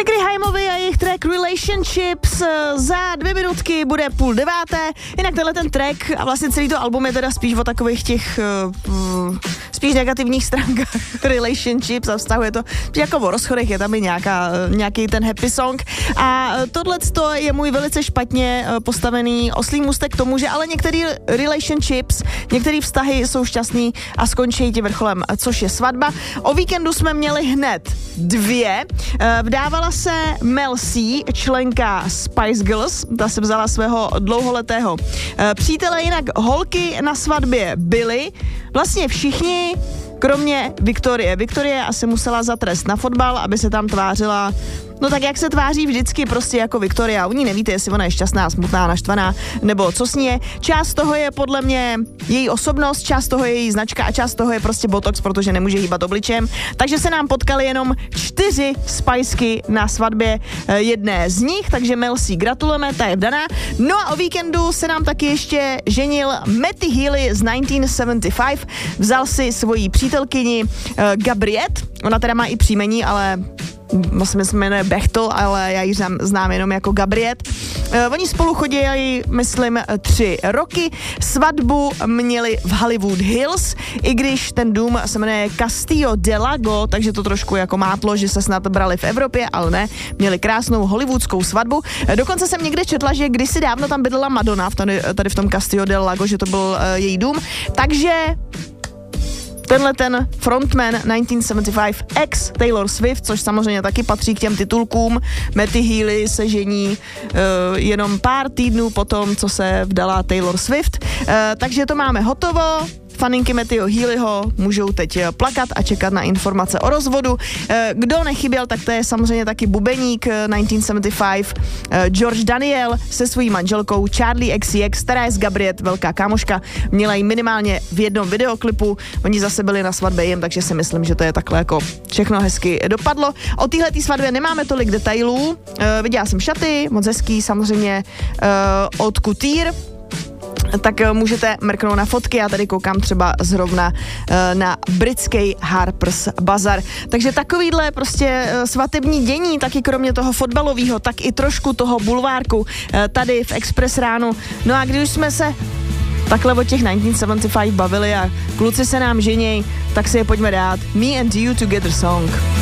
Gregory Haimovi a jejich track Relationships za 2 minutky bude 8:30. Jinak tenhle ten track a vlastně celý to album je teda spíš o takových těch spíš negativních stránkách relationships a vztahu. Je to jako o rozchodech, je tam i nějaký ten happy song. A tohleto je můj velice špatně postavený oslý můstek k tomu, že ale některý relationships, některý vztahy jsou šťastný a skončí tím vrcholem, což je svatba. O víkendu jsme měli hned 2. Vdávala se Mel C, členka Spice Girls, ta se vzala svého dlouholetého přítele, jinak holky na svatbě byly vlastně všichni, kromě Viktorie. Viktorie asi musela za trest na fotbal, aby se tam tvářila, no tak jak se tváří vždycky prostě jako Viktoria. U ní nevíte, jestli ona je šťastná, smutná, naštvaná, nebo co s ní je. Část toho je podle mě její osobnost, část toho je její značka a část toho je prostě botox, protože nemůže hýbat obličem. Takže se nám potkali jenom 4 Spiceky na svatbě jedné z nich, takže Mel C gratulujeme, ta je vdaná. No a o víkendu se nám taky ještě ženil Matty Healy z 1975. Vzal si svoji přítelkyni Gabriette, ona teda má i příjmení, ale vlastně se jmenuje Bechtel, ale já ji znám jenom jako Gabriette. Oni spolu chodili, myslím, 3 roky. Svatbu měli v Hollywood Hills, i když ten dům se jmenuje Castillo del Lago, takže to trošku jako mátlo, že se snad brali v Evropě, ale ne. Měli krásnou hollywoodskou svatbu. Dokonce jsem někde četla, že kdysi dávno tam bydlela Madonna tady v tom Castillo del Lago, že to byl její dům. Takže tenhle ten frontman 1975 ex Taylor Swift, což samozřejmě taky patří k těm titulkům. Matty Healy se žení jenom pár týdnů potom, co se vdala Taylor Swift. Takže to máme hotovo. Faninky Mattyho Healyho můžou teď plakat a čekat na informace o rozvodu. Kdo nechyběl, tak to je samozřejmě taky bubeník 1975 George Daniel se svojí manželkou Charlie XCX, která je z Gabriette velká kámoška. Měla ji minimálně v jednom videoklipu. Oni zase byli na svatbě jim, takže si myslím, že to je takhle jako všechno hezky dopadlo. O téhletý svatbě nemáme tolik detailů. Viděla jsem šaty, moc hezký, samozřejmě od Couture. Tak můžete mrknout na fotky, já tady koukám třeba zrovna na britský Harper's Bazaar. Takže takovýhle prostě svatební dění, taky kromě toho fotbalového, tak i trošku toho bulvárku tady v Express ránu. No a když jsme se takhle o těch 1975 bavili a kluci se nám ženěj, tak si je pojďme dát. Me and You Together song.